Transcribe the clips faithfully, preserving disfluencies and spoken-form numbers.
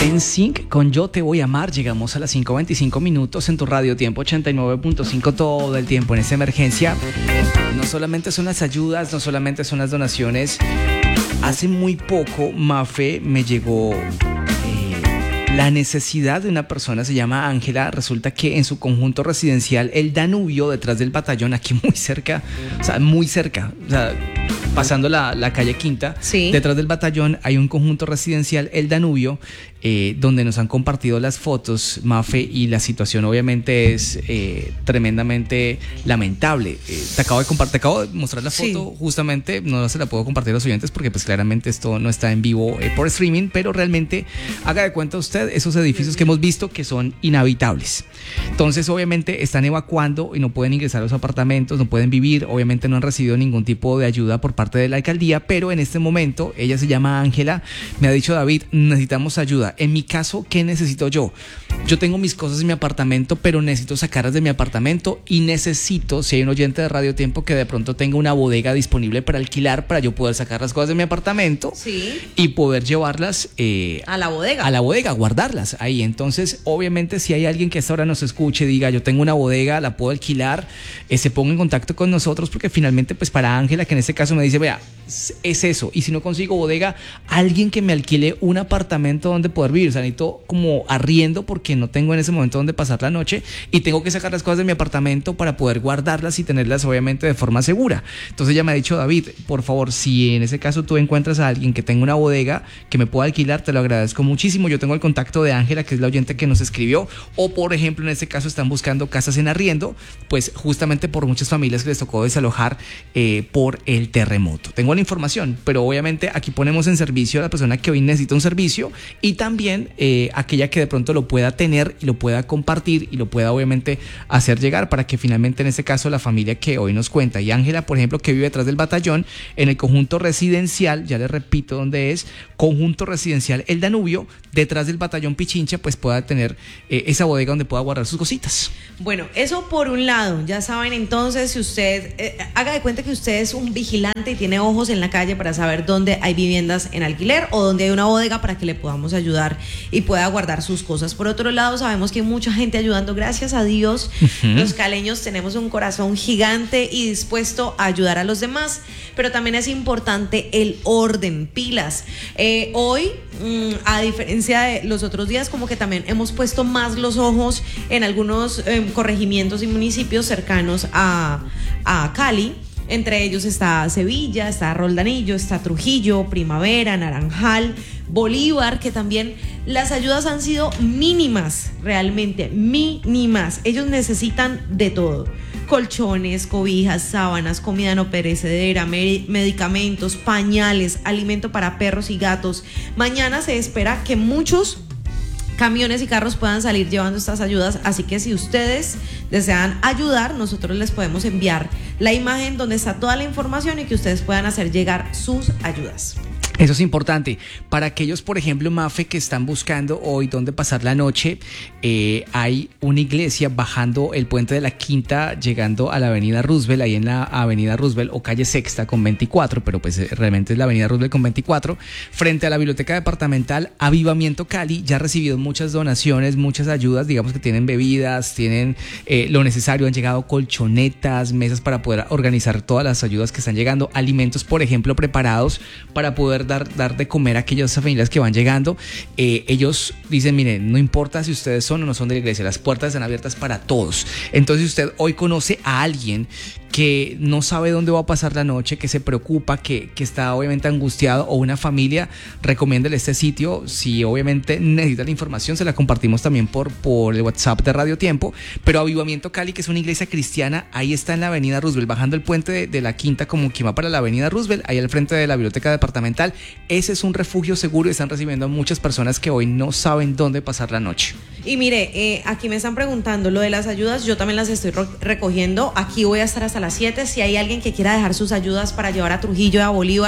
En Sync con Yo Te Voy a Amar llegamos a las cinco veinticinco minutos en tu radio Tiempo ochenta y nueve punto cinco todo el tiempo en esta emergencia. No solamente son las ayudas, no solamente son las donaciones. Hace muy poco, Mafe, me llegó eh, la necesidad de una persona, se llama Ángela. Resulta que en su conjunto residencial El Danubio, detrás del batallón, aquí muy cerca, o sea, muy cerca, o sea, pasando la, la calle Quinta, sí. Detrás del batallón hay un conjunto residencial, El Danubio, eh, donde nos han compartido las fotos, Mafe, y la situación obviamente es eh, tremendamente lamentable. Eh, te acabo de compartir, te acabo de mostrar la foto, sí. Justamente no se la puedo compartir a los oyentes porque pues claramente esto no está en vivo eh, por streaming, pero realmente haga de cuenta usted esos edificios que hemos visto que son inhabitables. Entonces obviamente están evacuando y no pueden ingresar a los apartamentos, no pueden vivir, obviamente no han recibido ningún tipo de ayuda por parte de la alcaldía, pero en este momento ella se llama Ángela, me ha dicho: David, necesitamos ayuda. En mi caso, ¿qué necesito yo? Yo tengo mis cosas en mi apartamento, pero necesito sacarlas de mi apartamento y necesito, si hay un oyente de Radio Tiempo que de pronto tenga una bodega disponible para alquilar, para yo poder sacar las cosas de mi apartamento, sí. Y poder llevarlas eh, a la bodega. A la bodega, guardarlas ahí. Entonces, obviamente, si hay alguien que hasta ahora nos escuche, diga: yo tengo una bodega, la puedo alquilar, eh, se ponga en contacto con nosotros, porque finalmente, pues para Ángela, que en este caso me dice: vea, es eso, y si no consigo bodega, alguien que me alquile un apartamento donde poder vivir. O sea, necesito como arriendo porque no tengo en ese momento donde pasar la noche y tengo que sacar las cosas de mi apartamento para poder guardarlas y tenerlas obviamente de forma segura. Entonces ella me ha dicho: David, por favor, si en ese caso tú encuentras a alguien que tenga una bodega que me pueda alquilar, te lo agradezco muchísimo. Yo tengo el contacto de Ángela, que es la oyente que nos escribió, o por ejemplo en este caso están buscando casas en arriendo, pues justamente por muchas familias que les tocó desalojar eh, por el terremoto. Tengo la información, pero obviamente aquí ponemos en servicio a la persona que hoy necesita un servicio y también eh, aquella que de pronto lo pueda tener y lo pueda compartir y lo pueda obviamente hacer llegar, para que finalmente en este caso la familia que hoy nos cuenta, y Ángela, por ejemplo, que vive detrás del batallón en el conjunto residencial, ya les repito dónde es, conjunto residencial El Danubio, detrás del batallón Pichincha, pues pueda tener eh, esa bodega donde pueda guardar sus cositas. Bueno, eso por un lado. Ya saben, entonces, si usted eh, haga de cuenta que usted es un vigilante y tiene ojos en la calle para saber dónde hay viviendas en alquiler o dónde hay una bodega para que le podamos ayudar y pueda guardar sus cosas. Por otro lado, sabemos que hay mucha gente ayudando, gracias a Dios. Uh-huh. Los caleños tenemos un corazón gigante y dispuesto a ayudar a los demás, pero también es importante el orden, pilas. Eh, hoy, mmm, a diferencia de los otros días, como que también hemos puesto más los ojos en algunos eh, corregimientos y municipios cercanos a, a Cali. Entre ellos está Sevilla, está Roldanillo, está Trujillo, Primavera, Naranjal, Bolívar, que también las ayudas han sido mínimas, realmente mínimas. Ellos necesitan de todo: colchones, cobijas, sábanas, comida no perecedera, me- medicamentos, pañales, alimento para perros y gatos. Mañana se espera que muchos camiones y carros puedan salir llevando estas ayudas, así que si ustedes desean ayudar, nosotros les podemos enviar la imagen donde está toda la información y que ustedes puedan hacer llegar sus ayudas. Eso es importante. Para aquellos, por ejemplo, Mafe, que están buscando hoy dónde pasar la noche, eh, hay una iglesia bajando el puente de la Quinta, llegando a la avenida Roosevelt, ahí en la avenida Roosevelt o calle Sexta con veinticuatro, pero pues realmente es la avenida Roosevelt con veinticuatro, frente a la biblioteca departamental Avivamiento Cali. Ya ha recibido muchas donaciones, muchas ayudas, digamos que tienen bebidas, tienen eh, lo necesario, han llegado colchonetas, mesas para poder organizar todas las ayudas que están llegando, alimentos, por ejemplo, preparados para poder Dar, dar de comer a aquellas familias que van llegando. Eh, ellos dicen: miren, no importa si ustedes son o no son de la iglesia, las puertas están abiertas para todos. Entonces, si usted hoy conoce a alguien que no sabe dónde va a pasar la noche, que se preocupa, que, que está obviamente angustiado, o una familia, recomiéndele este sitio. Si obviamente necesita la información, se la compartimos también por, por el WhatsApp de Radio Tiempo. Pero Avivamiento Cali, que es una iglesia cristiana, ahí está en la avenida Roosevelt, bajando el puente de, de la Quinta como quien va para la avenida Roosevelt, ahí al frente de la biblioteca departamental. Ese es un refugio seguro y están recibiendo a muchas personas que hoy no saben dónde pasar la noche. Y mire, eh, aquí me están preguntando lo de las ayudas, yo también las estoy ro- recogiendo. Aquí voy a estar hasta las siete. Si hay alguien que quiera dejar sus ayudas para llevar a Trujillo y a Bolívar,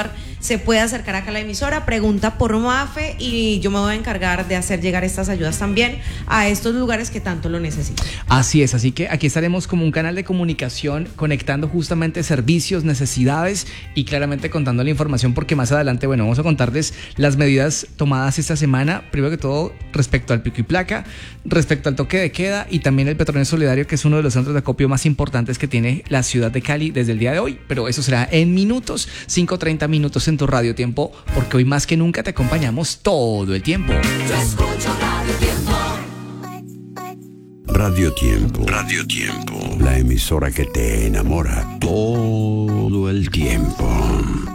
se puede acercar acá a la emisora, pregunta por Mafe y yo me voy a encargar de hacer llegar estas ayudas también a estos lugares que tanto lo necesitan. Así es, así que aquí estaremos como un canal de comunicación conectando justamente servicios, necesidades y claramente contando la información, porque más adelante, bueno, vamos a contarles las medidas tomadas esta semana, primero que todo respecto al pico y placa, respecto al toque de queda y también el Petronio Solidario, que es uno de los centros de acopio más importantes que tiene la ciudad de Cali desde el día de hoy, pero eso será en minutos, cinco treinta minutos en tu Radio Tiempo, porque hoy más que nunca te acompañamos todo el tiempo. Yo escucho Radio Tiempo. Radio Tiempo. Radio Tiempo. La emisora que te enamora todo el tiempo.